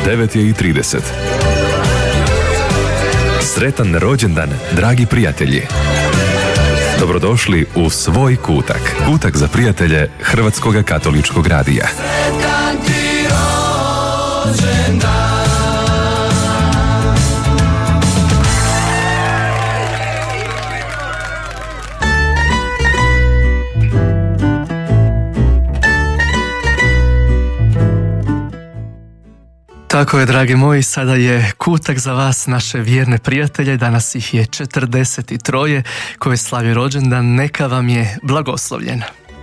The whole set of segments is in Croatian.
9:30. Sretan rođendan, dragi prijatelji! Dobrodošli u Svoj kutak. Kutak za prijatelje Hrvatskog katoličkog radija. Sretan ti rođendan. Tako je, dragi moji, sada je kutak za vas, naše vjerne prijatelje. Danas ih je 43 koje slavi rođendan. Neka vam je blagoslovljen.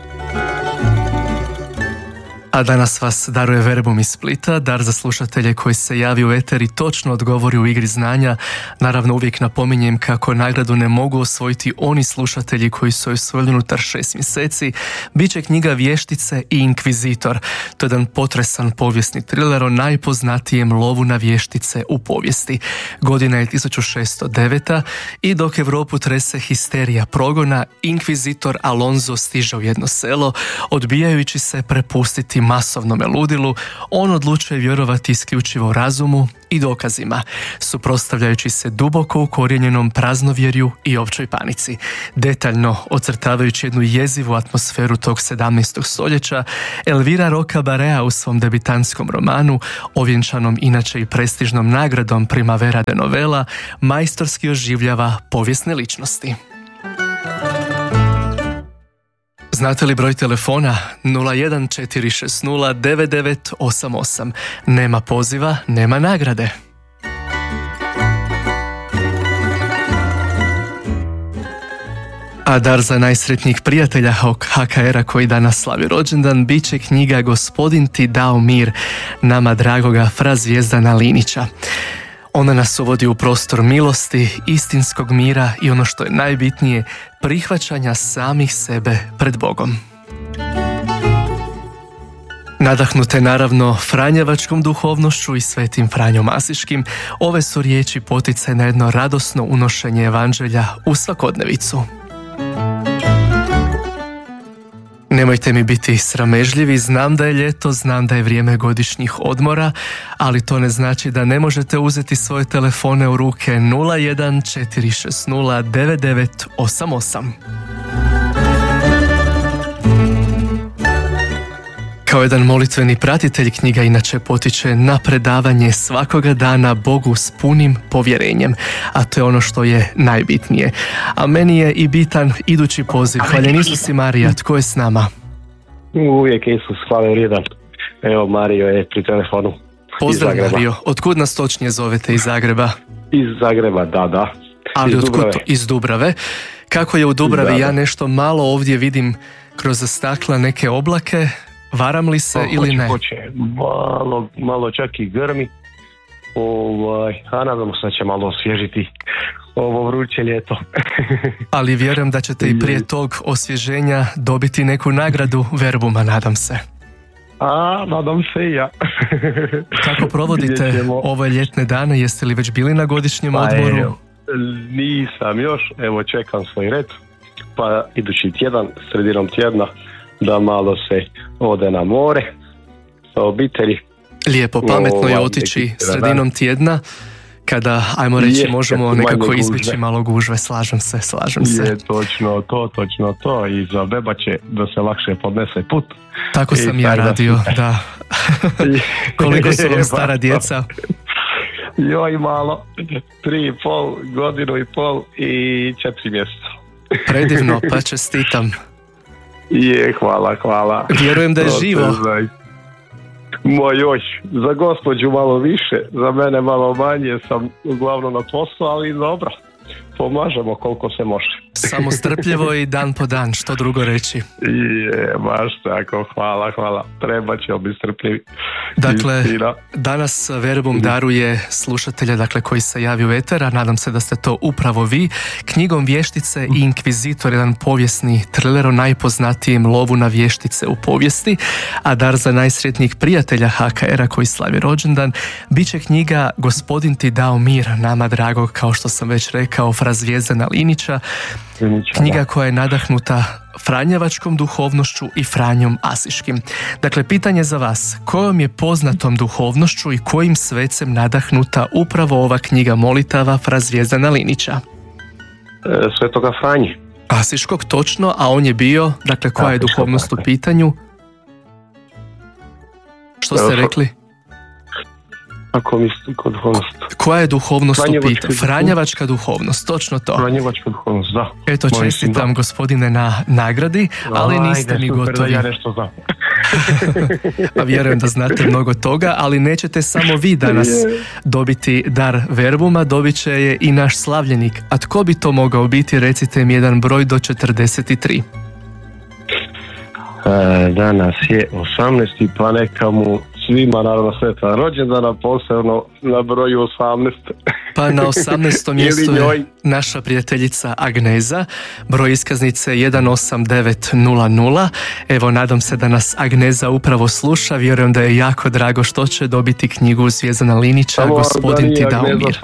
A danas vas daruje Verbum iz Splita, dar za slušatelje koji se javi u eter i točno odgovori u igri znanja. Naravno, uvijek napominjem kako nagradu ne mogu osvojiti oni slušatelji koji su osvojili unutar 6 mjeseci. Biće knjiga Vještice i Inkvizitor. To je jedan potresan povijesni triler o najpoznatijem lovu na vještice u povijesti. Godina je 1609. i dok Europu trese histerija progona, inkvizitor Alonso stiže u jedno selo, odbijajući se prepustiti masovnome ludilu. On odlučuje vjerovati isključivo razumu i dokazima, suprotstavljajući se duboko ukorijenjenom praznovjerju i općoj panici. Detaljno ocrtavajući jednu jezivu atmosferu tog 17. stoljeća, Elvira Roca Barea u svom debitantskom romanu, ovjenčanom inače i prestižnom nagradom Primavera de Novela, majstorski oživljava povijesne ličnosti. Znate li broj telefona? 014609988. Nema poziva, nema nagrade. A dar za najsretnijih prijatelja HKR-a koji danas slavi rođendan bit će knjiga Gospodin ti dao mir, nama dragoga fra Zvijezdana Linića. Ona nas uvodi u prostor milosti, istinskog mira i ono što je najbitnije, prihvaćanja samih sebe pred Bogom. Nadahnute naravno franjevačkom duhovnošću i svetim Franjom Asiškim, ove su riječi poticaj na jedno radosno unošenje evanđelja u svakodnevicu. Nemojte mi biti sramežljivi, znam da je ljeto, znam da je vrijeme godišnjih odmora, ali to ne znači da ne možete uzeti svoje telefone u ruke. 014609988. Kao jedan molitveni pratitelj knjiga inače potiče na predavanje svakoga dana Bogu s punim povjerenjem, a to je ono što je najbitnije. A meni je i bitan idući poziv. Hvaljen Isus i Marija, tko je s nama? Uvijek Isus, hvala vrijedan. Evo, Mario je pri telefonu. Pozdrav, Mario. Otkud nas točnije zovete, iz Zagreba? Iz Zagreba, da. Ali otkud? Iz Dubrave. Kako je u Dubravi? Ja nešto malo ovdje vidim kroz stakla neke oblake. Varam li se ili ne? Hoće. Malo čak i grmi. A nadamo se da će malo osvježiti ovo vruće ljeto. Ali vjerujem da ćete i prije tog osvježenja dobiti neku nagradu Verbuma, nadam se. Nadam se i ja. Kako provodite ove ljetne dane? Jeste li već bili na godišnjem odmoru? Nisam još, evo čekam svoj red. Pa idući tjedan, sredinom tjedna, da malo se ode na more sa obitelji. Lijepo, pametno je otići sredinom tjedna kada, ajmo reći, možemo nekako izbjeći malo gužve. Slažem se. Je točno to i za beba će da se lakše podnese put. Tako sam ja radio, da. Koliko su vam stara djeca? Joj, malo, 3,5, godinu i pol i 4 mjeseca. Predivno, pa čestitam. Je, hvala. Vjerujem da je živo. Još, za gospođu malo više, za mene malo manje, sam uglavnom na poslu, ali dobro, pomažemo koliko se može. Samo strpljivo i dan po dan, što drugo reći. Je, baš tako, hvala, treba će biti strpljivi. Dakle, danas Verbum daruje slušatelja, dakle, koji se javi u eter, a nadam se da ste to upravo vi, knjigom Vještice i Inkvizitor, jedan povijesni triler o najpoznatijem lovu na vještice u povijesti, a dar za najsretnijih prijatelja HKR-a koji slavi rođendan bit će knjiga Gospodin ti dao mir, nama dragog, kao što sam već rekao, fra Zvijezdana Linića. Knjiga koja je nadahnuta franjevačkom duhovnošću i Franjom Asiškim. Dakle, pitanje za vas, kojom je poznatom duhovnošću i kojim svecem nadahnuta upravo ova knjiga molitava fra Zvijezdana Linića? Svetoga Franje. Asiškog, točno, a on je bio, dakle, koja je duhovnost u pitanju? Što ste rekli? Ako misli kod duhovnost. Koja je duhovnost u pitanju? Franjevačka duhovnost, točno to. Franjevačka duhovnost, da. Eto, čestitam gospodine na nagradi, ali niste ni gotovi. Da ja nešto znam. Pa vjerujem da znate mnogo toga, ali nećete samo vi danas dobiti dar verbuma, dobit će je i naš slavljenik. A tko bi to mogao biti? Recite mi jedan broj do 43. Danas je 18. pa neka mu svima naravno sretan rođendana, posebno na broju 18. Pa na 18. mjestu je naša prijateljica Agneza, broj iskaznice 18900. Evo, nadam se da nas Agneza upravo sluša, vjerujem da je jako drago što će dobiti knjigu Zvijezdana Linića, gospodin ti dao mir.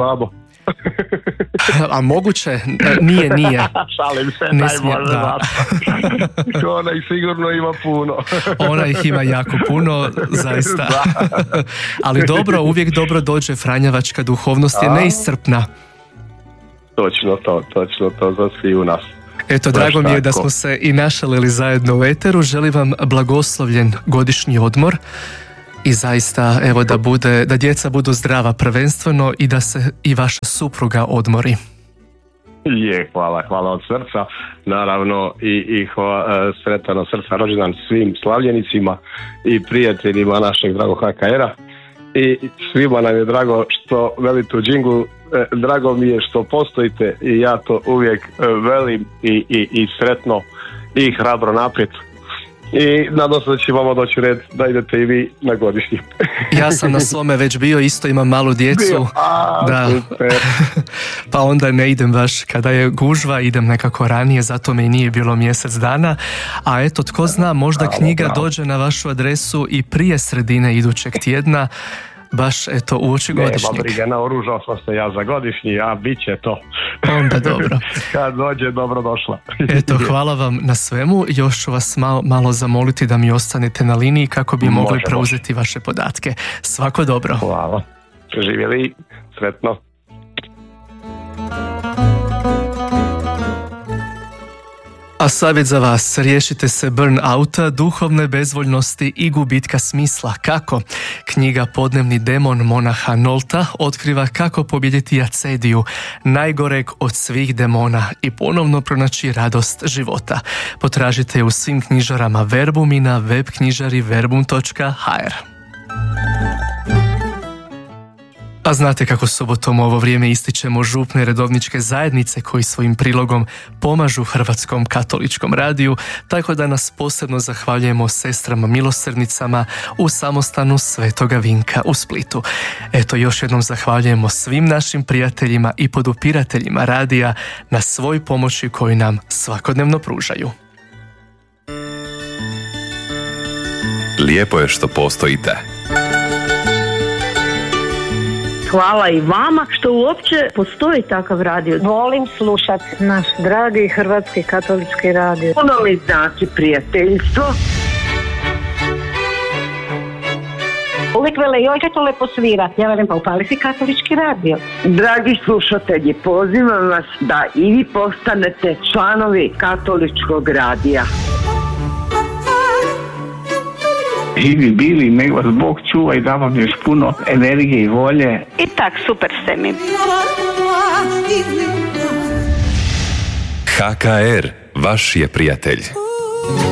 A moguće? Nije. Šalim se, ne daj smije, Bože, da. Ona ih sigurno ima puno. Ona ih ima jako puno, zaista. Ali dobro, uvijek dobro dođe, franjevačka duhovnost je neiscrpna. Točno to za svi u nas. Eto, drago mi je da smo se i našalili zajedno u eteru. Želim vam blagoslovljen godišnji odmor. I zaista, evo, da djeca budu zdrava prvenstveno i da se i vaša supruga odmori. Hvala od srca. Naravno i sretan od srca rođendan svim slavljenicima i prijateljima našeg dragog HKR-a. I svima nam je drago što velite u džinglu, drago mi je što postojite i ja to uvijek velim i sretno i hrabro naprijed. I nadam se da će vama doći red da idete i vi na godišnji. Ja sam na svome već bio, isto imam malu djecu. Da. Pa onda ne idem baš kada je gužva, idem nekako ranije, zato me i nije bilo mjesec dana. A eto, tko zna, možda knjiga dođe na vašu adresu i prije sredine idućeg tjedna. Baš, eto, uoči godišnjeg. Nema brige, naoružao sam se ja za godišnji, a bit će to. Onda dobro. Kad dođe, dobro došla. Eto, hvala vam na svemu. Još ću vas malo zamoliti da mi ostanete na liniji kako bi mogli preuzeti vaše podatke. Svako dobro. Hvala. Živjeli, sretno. A savjet za vas, riješite se burn-outa, duhovne bezvoljnosti i gubitka smisla. Kako? Knjiga Podnevni demon monaha Nolta otkriva kako pobijediti acediju, najgoreg od svih demona, i ponovno pronaći radost života. Potražite je u svim knjižarama Verbum i na web knjižari verbum.hr. A znate kako subotom u ovo vrijeme ističemo župne redovničke zajednice koji svojim prilogom pomažu Hrvatskom katoličkom radiju, tako da nas posebno zahvaljujemo sestrama milosrdnicama u samostanu Svetoga Vinka u Splitu. Eto, još jednom zahvaljujemo svim našim prijateljima i podupirateljima radija na svoj pomoći koju nam svakodnevno pružaju. Lijepo je što postojite. Hvala i vama što uopće postoji takav radio. Volim slušati naš dragi Hrvatski katolički radio. Puno mi znači prijateljstvo. Uvijek vele, joj to lepo svira. Ja velim, pa upali si katolički radio. Dragi slušatelji, pozivam vas da i vi postanete članovi katoličkog radija. Živi bili, nek vas Bog čuva i da vam još puno energije i volje. I tak, super ste mi. HKR, vaš je prijatelj.